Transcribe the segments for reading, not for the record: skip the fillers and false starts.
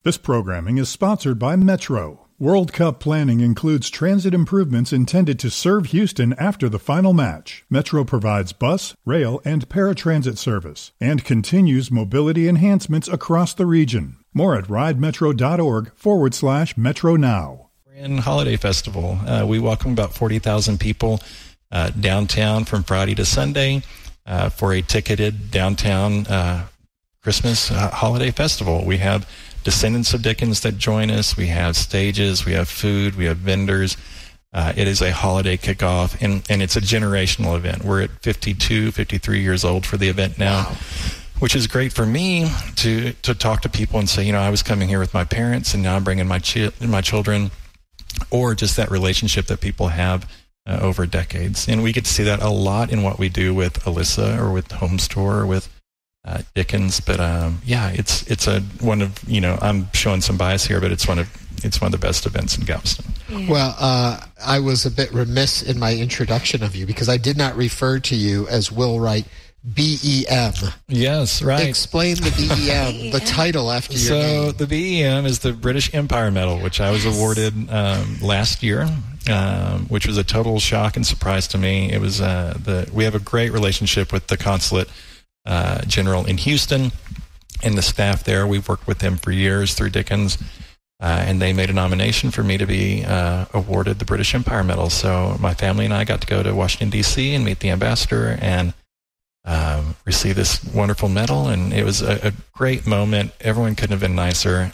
This programming is sponsored by Metro. World Cup planning includes transit improvements intended to serve Houston after the final match. Metro provides bus, rail, and paratransit service and continues mobility enhancements across the region. More at ridemetro.org/Metro Now. In Holiday Festival, we welcome about 40,000 people downtown from Friday to Sunday for a ticketed downtown Christmas holiday festival. We have descendants of Dickens that join us. We have stages, we have food, we have vendors. It is a holiday kickoff, and it's a generational event. We're at 52, 53 years old for the event now, wow, which is great for me to talk to people and say, I was coming here with my parents, and now I'm bringing my children, or just that relationship that people have over decades. And we get to see that a lot in what we do with Alyssa or with Home Store or with Dickens, but it's one of I'm showing some bias here, but it's one of the best events in Galveston. Yeah. Well, I was a bit remiss in my introduction of you because I did not refer to you as Will Wright, BEM. Yes, right. Explain the BEM, the title after your name. So the BEM is the British Empire Medal, which I was awarded last year, which was a total shock and surprise to me. It was we have a great relationship with the consulate general in Houston and the staff there. We've worked with them for years through Dickens, and they made a nomination for me to be awarded the British Empire Medal. So my family and I got to go to Washington, D.C. and meet the ambassador and receive this wonderful medal, and it was a great moment. Everyone couldn't have been nicer.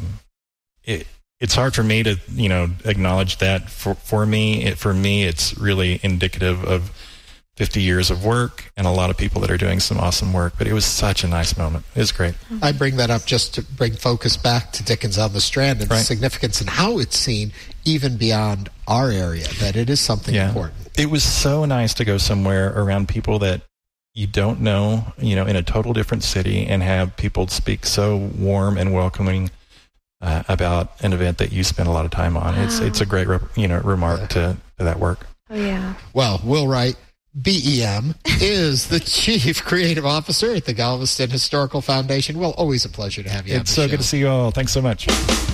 It's hard for me to acknowledge that. For me, it's really indicative of 50 years of work and a lot of people that are doing some awesome work, but it was such a nice moment. It was great. I bring that up just to bring focus back to Dickens on the Strand and the significance and how it's seen even beyond our area, that it is something important. It was so nice to go somewhere around people that you don't know, in a total different city, and have people speak so warm and welcoming about an event that you spend a lot of time on. Wow. It's a great remark to that work. Oh yeah. Well, Will Wright, BEM, is the Chief Creative Officer at the Galveston Historical Foundation. Well, always a pleasure to have you on the show. It's so good to see you all. Thanks so much.